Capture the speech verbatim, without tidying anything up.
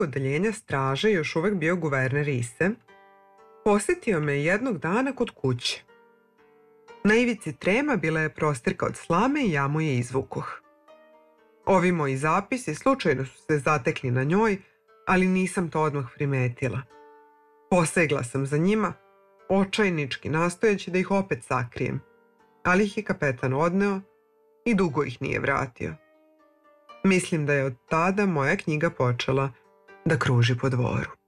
odeljenja straže još uvek bio guverner Ise, posetio me jednog dana kod kuće. Na ivici trema bila je prostirka od slame i ja mu je izvukoh. Ovi moji zapisi slučajno su se zatekli na njoj, ali nisam to odmah primetila. Posegla sam za njima, očajnički nastojeći da ih opet sakrijem, ali ih je kapetan odneo i dugo ih nije vratio. Mislim da je od tada moja knjiga počela da kruži po dvoru.